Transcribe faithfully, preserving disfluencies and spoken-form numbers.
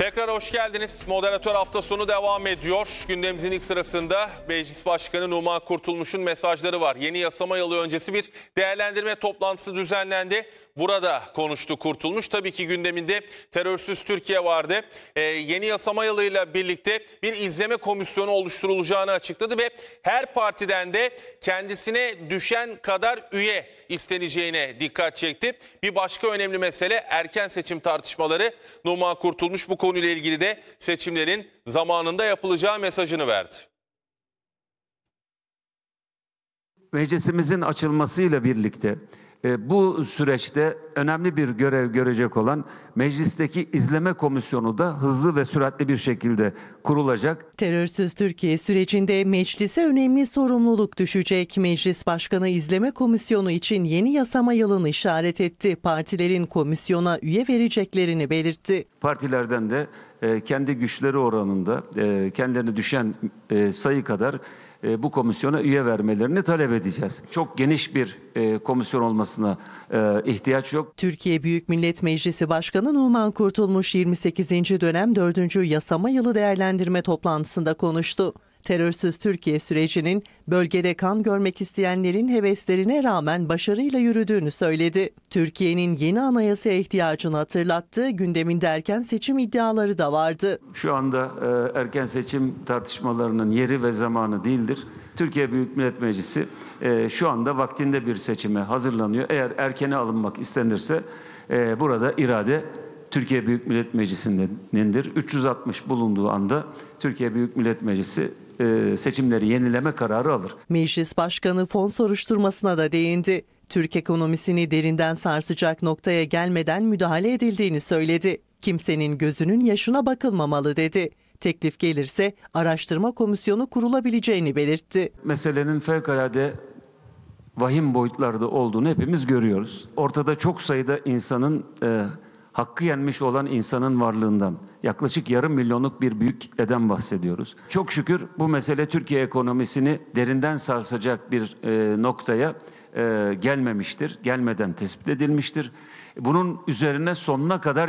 Tekrar hoş geldiniz. Moderatör hafta sonu devam ediyor. Gündemimizin ilk sırasında Meclis Başkanı Numan Kurtulmuş'un mesajları var. Yeni yasama yılı öncesi bir değerlendirme toplantısı düzenlendi. Burada konuştu Kurtulmuş. Tabii ki gündeminde terörsüz Türkiye vardı. Ee, yeni yasama yılıyla birlikte bir izleme komisyonu oluşturulacağını açıkladı ve her partiden de kendisine düşen kadar üye isteneceğine dikkat çekti. Bir başka önemli mesele erken seçim tartışmaları. Numan Kurtulmuş bu konuyla ilgili de seçimlerin zamanında yapılacağı mesajını verdi. Meclisimizin açılmasıyla birlikte e, bu süreçte önemli bir görev görecek olan meclisteki izleme komisyonu da hızlı ve süratli bir şekilde kurulacak. Terörsüz Türkiye sürecinde meclise önemli sorumluluk düşecek. Meclis Başkanı İzleme Komisyonu için yeni yasama yılını işaret etti. Partilerin komisyona üye vereceklerini belirtti. Partilerden de e, kendi güçleri oranında e, kendilerine düşen e, sayı kadar bu komisyona üye vermelerini talep edeceğiz. Çok geniş bir e, komisyon olmasına e, ihtiyaç yok. Türkiye Büyük Millet Meclisi Başkanı Numan Kurtulmuş yirmi sekizinci dönem dördüncü yasama yılı değerlendirme toplantısında konuştu. Terörsüz Türkiye sürecinin bölgede kan görmek isteyenlerin heveslerine rağmen başarıyla yürüdüğünü söyledi. Türkiye'nin yeni anayasaya ihtiyacını hatırlattı. Gündeminde erken seçim iddiaları da vardı. Şu anda e, erken seçim tartışmalarının yeri ve zamanı değildir. Türkiye Büyük Millet Meclisi e, şu anda vaktinde bir seçime hazırlanıyor. Eğer erkene alınmak istenirse e, burada irade Türkiye Büyük Millet Meclisi'nindir. üç yüz altmış bulunduğu anda Türkiye Büyük Millet Meclisi seçimleri yenileme kararı alır. Meclis Başkanı fon soruşturmasına da değindi. Türk ekonomisini derinden sarsacak noktaya gelmeden müdahale edildiğini söyledi. Kimsenin gözünün yaşına bakılmamalı dedi. Teklif gelirse araştırma komisyonu kurulabileceğini belirtti. Meselenin fevkalade vahim boyutlarda olduğunu hepimiz görüyoruz. Ortada çok sayıda insanın e, hakkı yenmiş olan insanın varlığından yaklaşık yarım milyonluk bir büyük kitleden bahsediyoruz. Çok şükür bu mesele Türkiye ekonomisini derinden sarsacak bir e, noktaya e, gelmemiştir. Gelmeden tespit edilmiştir. Bunun üzerine sonuna kadar